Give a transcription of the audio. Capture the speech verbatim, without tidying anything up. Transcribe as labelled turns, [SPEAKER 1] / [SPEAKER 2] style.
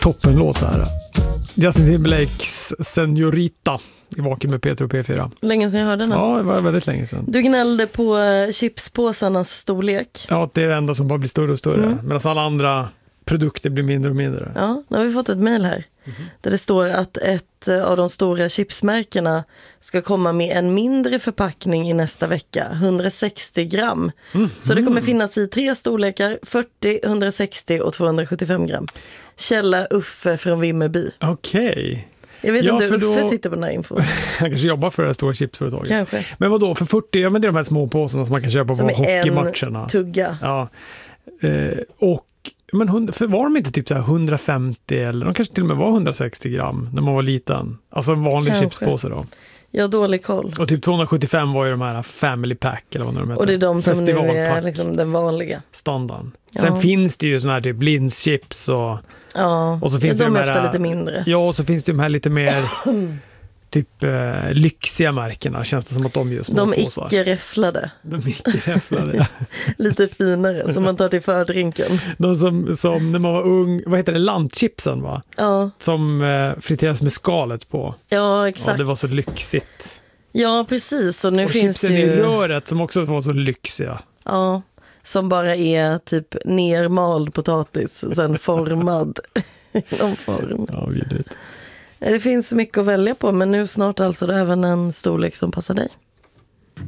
[SPEAKER 1] toppenlåt det här. Justin Timberlakes Senorita i Vaken med Peter och P fyra.
[SPEAKER 2] Länge sedan jag hörde den.
[SPEAKER 1] Ja, det var väldigt länge sedan.
[SPEAKER 2] Du gnällde på chipspåsarnas storlek.
[SPEAKER 1] Ja, det är det enda som bara blir större och större.
[SPEAKER 2] Mm.
[SPEAKER 1] Medan alla andra produkter blir mindre och mindre.
[SPEAKER 2] Ja, nu har vi fått ett mejl här. Mm-hmm. Där det står att ett av de stora chipsmärkena ska komma med en mindre förpackning i nästa vecka. hundrasextio gram. Mm-hmm. Så det kommer finnas i tre storlekar. fyrtio, hundrasextio och tvåhundrasjuttiofem gram. Källa Uffe från Vimmerby.
[SPEAKER 1] Okej. Okay.
[SPEAKER 2] Jag vet
[SPEAKER 1] ja,
[SPEAKER 2] inte, Uffe
[SPEAKER 1] då...
[SPEAKER 2] sitter på den här info.
[SPEAKER 1] Han kanske jobbar för det här stora chipsföretaget.
[SPEAKER 2] Kanske.
[SPEAKER 1] Men vad då för fyrtio? Ja, men det är de här små påsarna som man kan köpa
[SPEAKER 2] som
[SPEAKER 1] på hockeymatcherna.
[SPEAKER 2] En tugga.
[SPEAKER 1] Ja. Eh, och men för var de inte typ så här hundrafemtio eller de kanske till och med var hundrasextio gram när man var liten. Alltså en vanlig kanske. Chipspåse då.
[SPEAKER 2] Jag har dålig koll.
[SPEAKER 1] Och typ tvåhundrasjuttiofem var ju de här Family Pack eller vad de heter.
[SPEAKER 2] Och det är de som nu är liksom den vanliga.
[SPEAKER 1] Standard.
[SPEAKER 2] Ja.
[SPEAKER 1] Sen finns det ju såna här typ Lindschips och
[SPEAKER 2] ja,
[SPEAKER 1] och så finns
[SPEAKER 2] de
[SPEAKER 1] det
[SPEAKER 2] är
[SPEAKER 1] de
[SPEAKER 2] ofta
[SPEAKER 1] här,
[SPEAKER 2] lite mindre.
[SPEAKER 1] Ja, och så finns det de här lite mer typ eh, lyxiga märkena. Känns det som att de gör små
[SPEAKER 2] de
[SPEAKER 1] påsar.
[SPEAKER 2] icke-räfflade.
[SPEAKER 1] De icke-räfflade.
[SPEAKER 2] Lite finare som man tar till fördrinken.
[SPEAKER 1] De som, som när man var ung, vad heter det, landchipsen va?
[SPEAKER 2] Ja.
[SPEAKER 1] Som eh, friteras med skalet på.
[SPEAKER 2] Ja, exakt.
[SPEAKER 1] Ja, det var så lyxigt.
[SPEAKER 2] Ja, precis. Och nu
[SPEAKER 1] och
[SPEAKER 2] finns
[SPEAKER 1] chipsen
[SPEAKER 2] det ju...
[SPEAKER 1] i röret som också var så lyxiga.
[SPEAKER 2] Ja, som bara är typ nermald potatis sen formad i någon form.
[SPEAKER 1] Ja, vidrigt.
[SPEAKER 2] Det finns mycket att välja på, men nu snart alltså det är även en storlek som passar dig.